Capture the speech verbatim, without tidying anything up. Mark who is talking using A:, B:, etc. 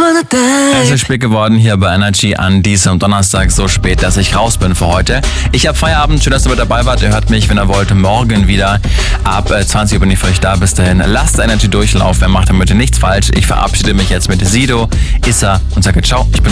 A: Es ist spät geworden hier bei Energy an diesem Donnerstag, so spät, dass ich raus bin für heute. Ich habe Feierabend, schön, dass ihr mit dabei wart. Ihr hört mich, wenn ihr wollt, morgen wieder. Ab zwanzig Uhr bin ich für euch da. Bis dahin, lasst Energy durchlaufen. Wer macht damit nichts falsch. Ich verabschiede mich jetzt mit Sido, Issa und sage ciao. Ich bin